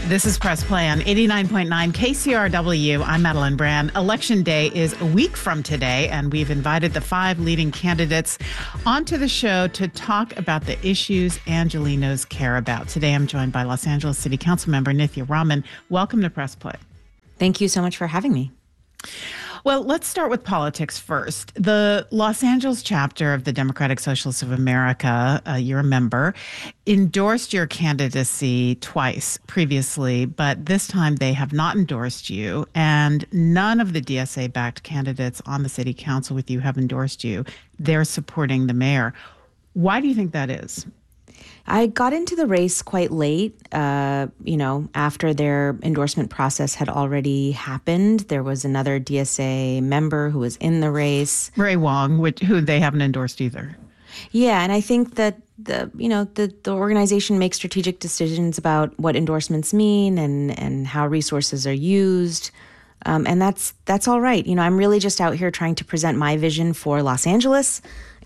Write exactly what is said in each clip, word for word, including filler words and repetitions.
This is Press Play on eighty-nine point nine K C R W. I'm Madeline Brand. Election day is a week from today, and we've invited the five leading candidates onto the show to talk about the issues Angelenos care about. Today, I'm joined by Los Angeles City Council member Nithya Raman. Welcome to Press Play. Thank you so much for having me. Well, let's start with politics first. The Los Angeles chapter of the Democratic Socialists of America, uh, you're a member, endorsed your candidacy twice previously, but this time they have not endorsed you, and none of the D S A-backed candidates on the city council with you have endorsed you. They're supporting the mayor. Why do you think that is? I got into the race quite late, uh, you know, after their endorsement process had already happened. There was another D S A member who was in the race. Ray Wong, which, who they haven't endorsed either. Yeah, and I think that the, you know, the, the organization makes strategic decisions about what endorsements mean and, and how resources are used. Um, and that's that's all right. You know, I'm really just out here trying to present my vision for Los Angeles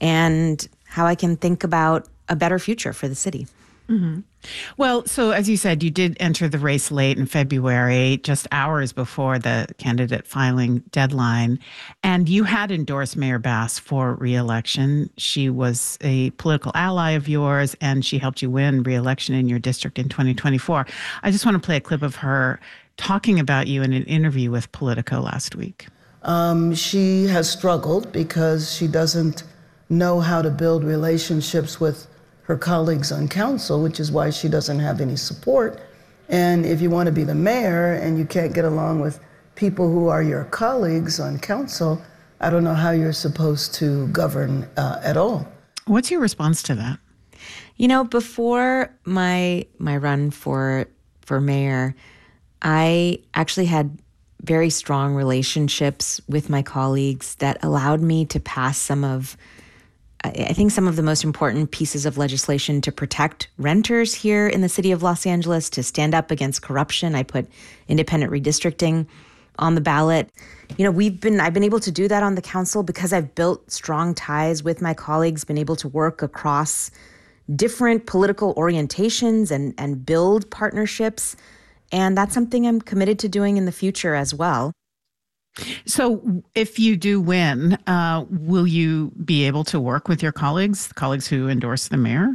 and how I can think about a better future for the city. Mm-hmm. Well, so as you said, you did enter the race late in February, just hours before the candidate filing deadline, and you had endorsed Mayor Bass for re-election. She was a political ally of yours, and she helped you win re-election in your district in twenty twenty-four. I just want to play a clip of her talking about you in an interview with Politico last week. Um, she has struggled because she doesn't know how to build relationships with her colleagues on council, which is why she doesn't have any support. And if you want to be the mayor and you can't get along with people who are your colleagues on council, I don't know how you're supposed to govern uh, at all. What's your response to that? You know, before my my run for for mayor, I actually had very strong relationships with my colleagues that allowed me to pass some of I think some of the most important pieces of legislation to protect renters here in the city of Los Angeles, to stand up against corruption. I put independent redistricting on the ballot. You know, we've been, I've been able to do that on the council because I've built strong ties with my colleagues, been able to work across different political orientations and, and build partnerships. And that's something I'm committed to doing in the future as well. So if you do win, uh, will you be able to work with your colleagues, colleagues who endorse the mayor?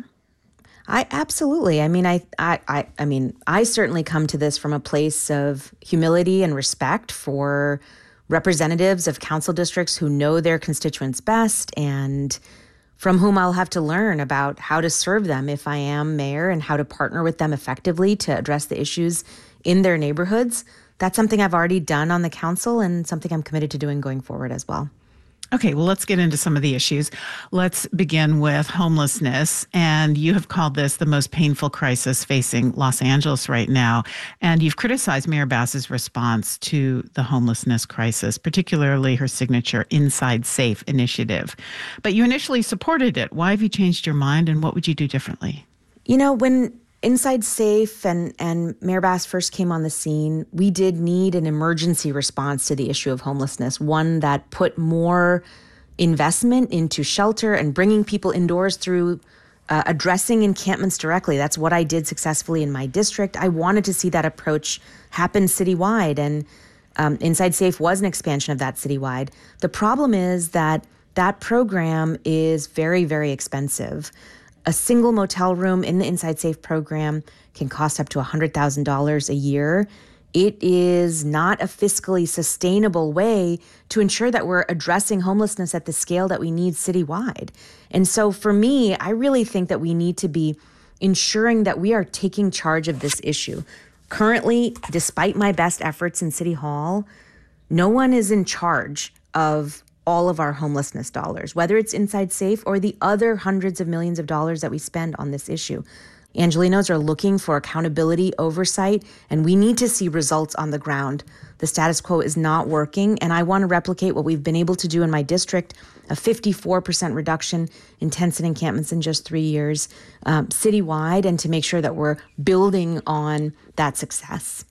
I absolutely. I mean, I, I, I, I mean, I certainly come to this from a place of humility and respect for representatives of council districts who know their constituents best and from whom I'll have to learn about how to serve them if I am mayor and how to partner with them effectively to address the issues in their neighborhoods. That's something I've already done on the council and something I'm committed to doing going forward as well. Okay, well, let's get into some of the issues. Let's begin with homelessness. And you have called this the most painful crisis facing Los Angeles right now. And you've criticized Mayor Bass's response to the homelessness crisis, particularly her signature Inside Safe initiative. But you initially supported it. Why have you changed your mind, and what would you do differently? You know, when Inside Safe and, and Mayor Bass first came on the scene, we did need an emergency response to the issue of homelessness, one that put more investment into shelter and bringing people indoors through uh, addressing encampments directly. That's what I did successfully in my district. I wanted to see that approach happen citywide, and um, Inside Safe was an expansion of that citywide. The problem is that that program is very, very expensive. A single motel room in the Inside Safe program can cost up to one hundred thousand dollars a year. It is not a fiscally sustainable way to ensure that we're addressing homelessness at the scale that we need citywide. And so for me, I really think that we need to be ensuring that we are taking charge of this issue. Currently, despite my best efforts in City Hall, no one is in charge of all of our homelessness dollars, whether it's Inside Safe or the other hundreds of millions of dollars that we spend on this issue. Angelenos are looking for accountability, oversight, and we need to see results on the ground. The status quo is not working, and I want to replicate what we've been able to do in my district, a fifty-four percent reduction in tents and encampments in just three years, um, citywide, and to make sure that we're building on that success.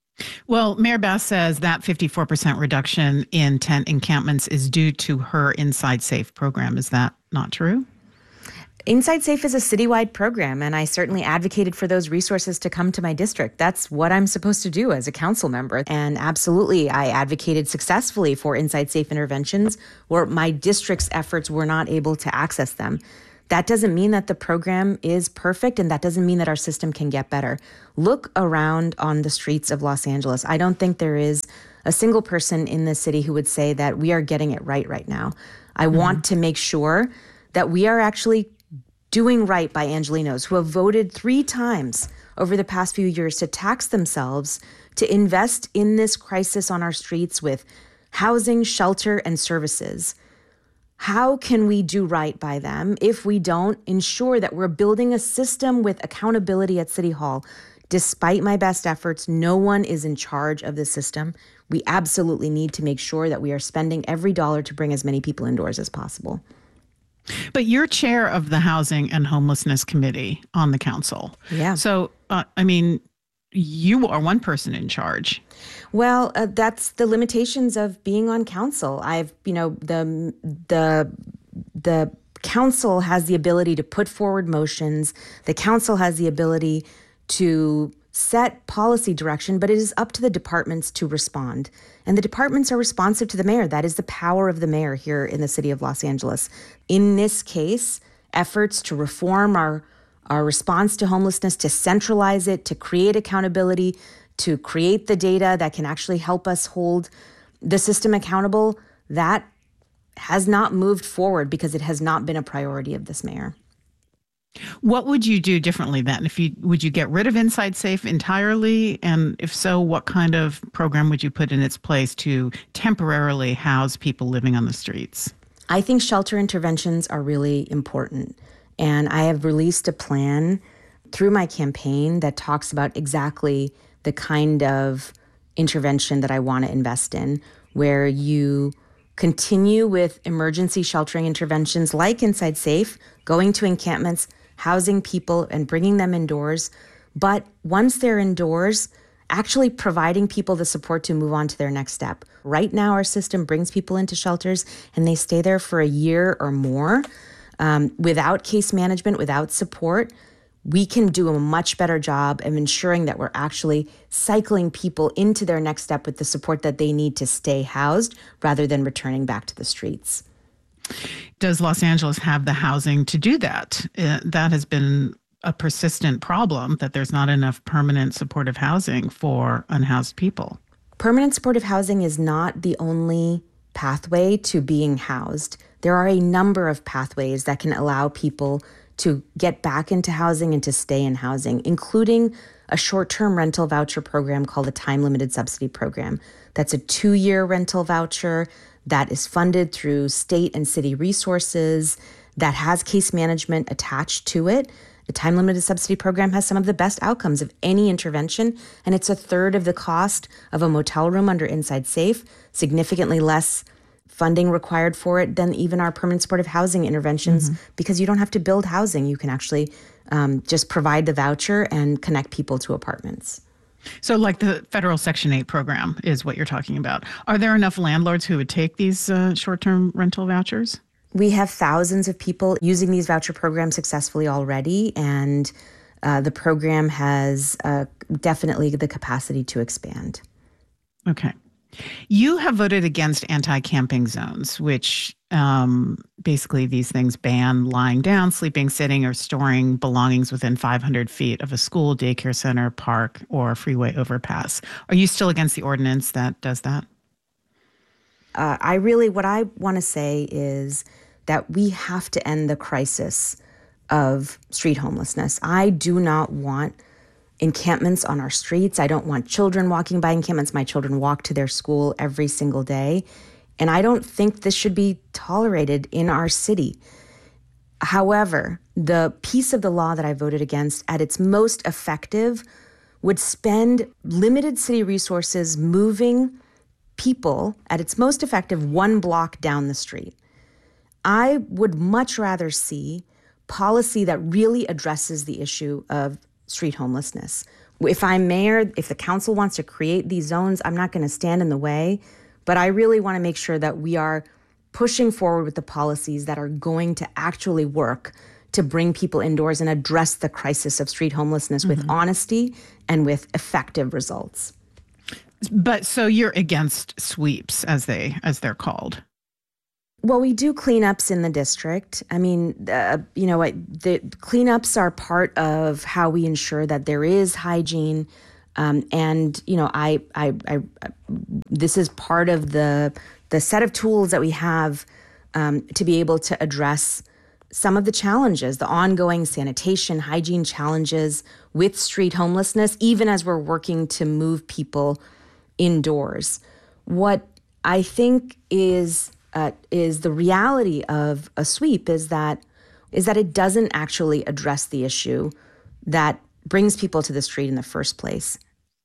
Well, Mayor Bass says that fifty-four percent reduction in tent encampments is due to her Inside Safe program. Is that not true? Inside Safe is a citywide program, and I certainly advocated for those resources to come to my district. That's what I'm supposed to do as a council member. And absolutely, I advocated successfully for Inside Safe interventions where my district's efforts were not able to access them. That doesn't mean that the program is perfect, and that doesn't mean that our system can get better. Look around on the streets of Los Angeles. I don't think there is a single person in the city who would say that we are getting it right right now. I mm-hmm. want to make sure that we are actually doing right by Angelenos who have voted three times over the past few years to tax themselves to invest in this crisis on our streets with housing, shelter, and services. How can we do right by them if we don't ensure that we're building a system with accountability at City Hall? Despite my best efforts, no one is in charge of the system. We absolutely need to make sure that we are spending every dollar to bring as many people indoors as possible. But you're chair of the Housing and Homelessness Committee on the council. Yeah. So, uh, I mean, you are one person in charge. Well, uh, that's the limitations of being on council. I've, you know, the the the council has the ability to put forward motions. The council has the ability to set policy direction, but it is up to the departments to respond. And the departments are responsive to the mayor. That is the power of the mayor here in the city of Los Angeles. In this case, efforts to reform our, our response to homelessness, to centralize it, to create accountability, to create the data that can actually help us hold the system accountable, that has not moved forward because it has not been a priority of this mayor. What would you do differently then? If you would you get rid of Inside Safe entirely? And if so, what kind of program would you put in its place to temporarily house people living on the streets? I think shelter interventions are really important. And I have released a plan through my campaign that talks about exactly the kind of intervention that I want to invest in, where you continue with emergency sheltering interventions like Inside Safe, going to encampments, housing people and bringing them indoors. But once they're indoors, actually providing people the support to move on to their next step. Right now, our system brings people into shelters and they stay there for a year or more um, without case management, without support. We can do a much better job of ensuring that we're actually cycling people into their next step with the support that they need to stay housed rather than returning back to the streets. Does Los Angeles have the housing to do that? Uh, that has been a persistent problem, that there's not enough permanent supportive housing for unhoused people. Permanent supportive housing is not the only pathway to being housed. There are a number of pathways that can allow people to get back into housing and to stay in housing, including a short-term rental voucher program called a time-limited subsidy program. That's a two-year rental voucher that is funded through state and city resources, that has case management attached to it. The time-limited subsidy program has some of the best outcomes of any intervention, and it's a third of the cost of a motel room under Inside Safe, significantly less funding required for it than even our permanent supportive housing interventions, mm-hmm. because you don't have to build housing. You can actually um, just provide the voucher and connect people to apartments. So like the federal Section eight program is what you're talking about. Are there enough landlords who would take these uh, short-term rental vouchers? We have thousands of people using these voucher programs successfully already, and uh, the program has uh, definitely the capacity to expand. Okay. You have voted against anti-camping zones, which um, basically these things ban lying down, sleeping, sitting, or storing belongings within five hundred feet of a school, daycare center, park, or freeway overpass. Are you still against the ordinance that does that? Uh, I really, what I want to say is that we have to end the crisis of street homelessness. I do not want encampments on our streets. I don't want children walking by encampments. My children walk to their school every single day. And I don't think this should be tolerated in our city. However, the piece of the law that I voted against at its most effective would spend limited city resources moving people at its most effective one block down the street. I would much rather see policy that really addresses the issue of street homelessness. If I'm mayor, if the council wants to create these zones, I'm not going to stand in the way, but I really want to make sure that we are pushing forward with the policies that are going to actually work to bring people indoors and address the crisis of street homelessness mm-hmm. with honesty and with effective results. But so you're against sweeps, as they as they're called. Well, we do cleanups in the district. I mean, uh, you know, the cleanups are part of how we ensure that there is hygiene. Um, and, you know, I, I, I, this is part of the the set of tools that we have um, to be able to address some of the challenges, the ongoing sanitation, hygiene challenges with street homelessness, even as we're working to move people indoors. What I think is uh, is the reality of a sweep is that is that it doesn't actually address the issue that brings people to the street in the first place.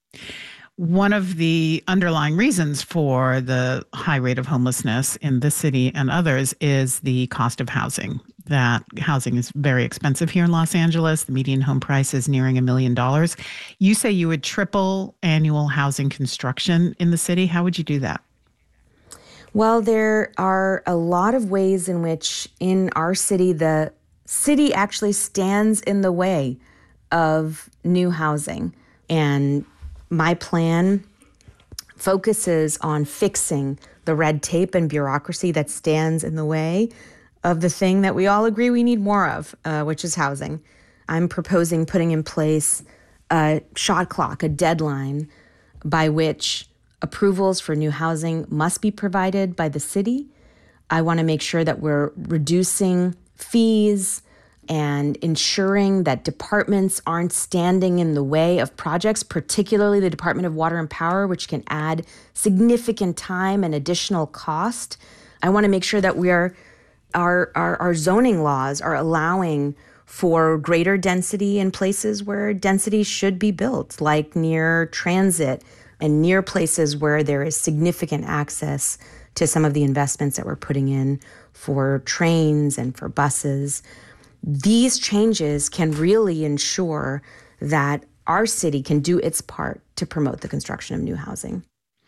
One of the underlying reasons for the high rate of homelessness in this city and others is the cost of housing. That housing is very expensive here in Los Angeles. The median home price is nearing a million dollars. You say you would triple annual housing construction in the city. How would you do that? Well, there are a lot of ways in which in our city, the city actually stands in the way of new housing. And my plan focuses on fixing the red tape and bureaucracy that stands in the way of the thing that we all agree we need more of, uh, which is housing. I'm proposing putting in place a shot clock, a deadline by which approvals for new housing must be provided by the city. I want to make sure that we're reducing fees and ensuring that departments aren't standing in the way of projects, particularly the Department of Water and Power, which can add significant time and additional cost. I want to make sure that we are Our, our our zoning laws are allowing for greater density in places where density should be built, like near transit and near places where there is significant access to some of the investments that we're putting in for trains and for buses. These changes can really ensure that our city can do its part to promote the construction of new housing.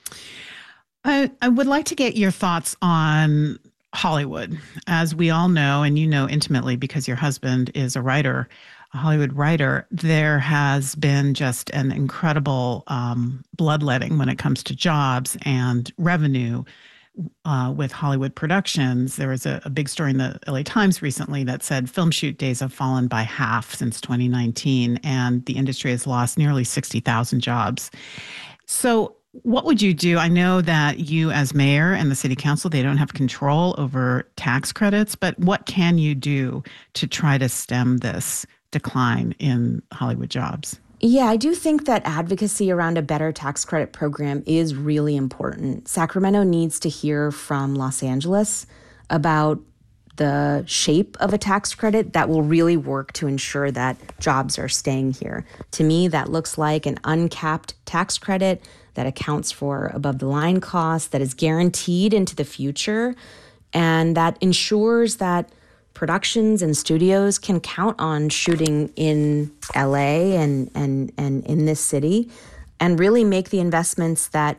I, I would like to get your thoughts on Hollywood. As we all know, and you know intimately because your husband is a writer, a Hollywood writer, there has been just an incredible um, bloodletting when it comes to jobs and revenue uh, with Hollywood productions. There was a, a big story in the L A Times recently that said film shoot days have fallen by half since twenty nineteen, and the industry has lost nearly sixty thousand jobs. So what would you do? I know that you as mayor and the city council, they don't have control over tax credits, but what can you do to try to stem this decline in Hollywood jobs? Yeah, I do think that advocacy around a better tax credit program is really important. Sacramento needs to hear from Los Angeles about the shape of a tax credit that will really work to ensure that jobs are staying here. To me, that looks like an uncapped tax credit that accounts for above the line costs, that is guaranteed into the future, and that ensures that productions and studios can count on shooting in L A and and and in this city and really make the investments that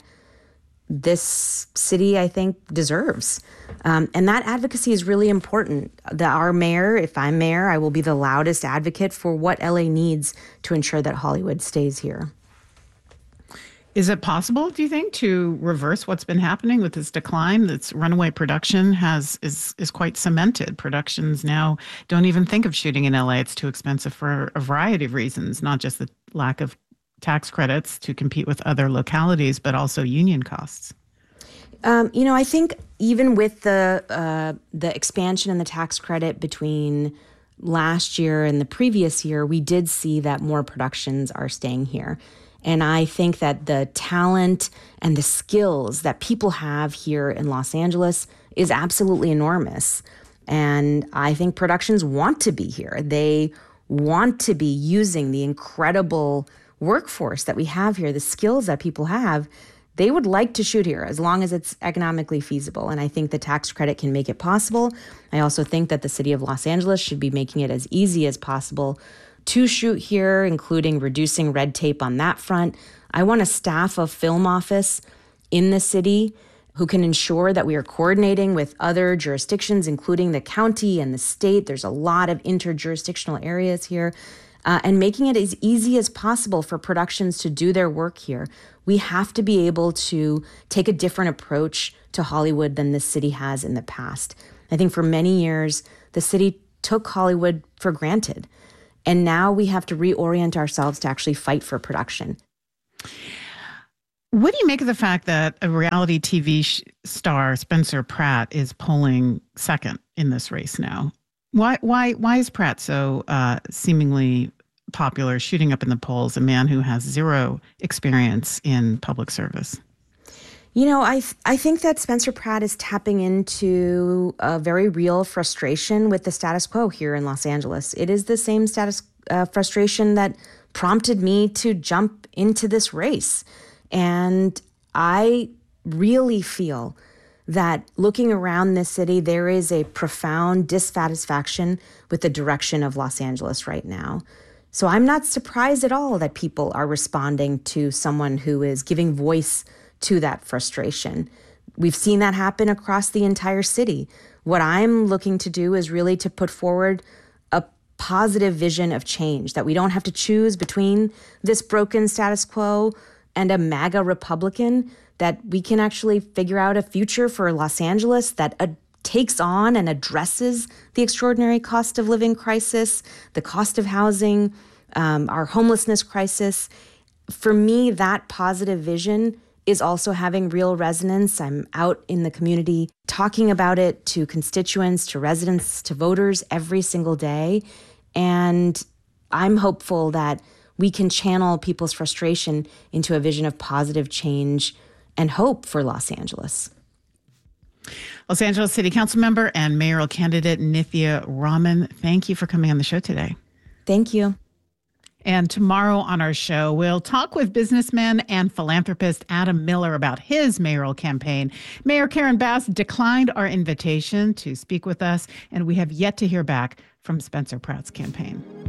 this city, I think, deserves. Um, and that advocacy is really important. The, our mayor, if I'm mayor, I will be the loudest advocate for what L A needs to ensure that Hollywood stays here. Is it possible, do you think, to reverse what's been happening with this decline? That's runaway production has is is quite cemented. Productions now don't even think of shooting in L A. It's too expensive for a variety of reasons, not just the lack of tax credits to compete with other localities, but also union costs. Um, you know, I think even with the uh, the expansion in the tax credit between last year and the previous year, we did see that more productions are staying here. And I think that the talent and the skills that people have here in Los Angeles is absolutely enormous. And I think productions want to be here. They want to be using the incredible workforce that we have here, the skills that people have. They would like to shoot here as long as it's economically feasible. And I think the tax credit can make it possible. I also think that the city of Los Angeles should be making it as easy as possible to shoot here, including reducing red tape on that front. I want to staff a film office in the city who can ensure that we are coordinating with other jurisdictions, including the county and the state. There's a lot of interjurisdictional areas here. Uh, and making it as easy as possible for productions to do their work here. We have to be able to take a different approach to Hollywood than this city has in the past. I think for many years, the city took Hollywood for granted. And now we have to reorient ourselves to actually fight for production. What do you make of the fact that a reality T V sh- star, Spencer Pratt, is polling second in this race now? Why why why is Pratt so uh, seemingly popular, shooting up in the polls, a man who has zero experience in public service? You know, I th- I think that Spencer Pratt is tapping into a very real frustration with the status quo here in Los Angeles. It is the same status uh, frustration that prompted me to jump into this race. And I really feel that looking around this city, there is a profound dissatisfaction with the direction of Los Angeles right now. So I'm not surprised at all that people are responding to someone who is giving voice to that frustration. We've seen that happen across the entire city. What I'm looking to do is really to put forward a positive vision of change, that we don't have to choose between this broken status quo and a MAGA Republican, that we can actually figure out a future for Los Angeles that uh, takes on and addresses the extraordinary cost of living crisis, the cost of housing, um, our homelessness crisis. For me, that positive vision is also having real resonance. I'm out in the community talking about it to constituents, to residents, to voters every single day. And I'm hopeful that we can channel people's frustration into a vision of positive change and hope for Los Angeles. Los Angeles City Council member and mayoral candidate Nithya Raman, thank you for coming on the show today. Thank you. And tomorrow on our show, we'll talk with businessman and philanthropist Adam Miller about his mayoral campaign. Mayor Karen Bass declined our invitation to speak with us, and we have yet to hear back from Spencer Pratt's campaign.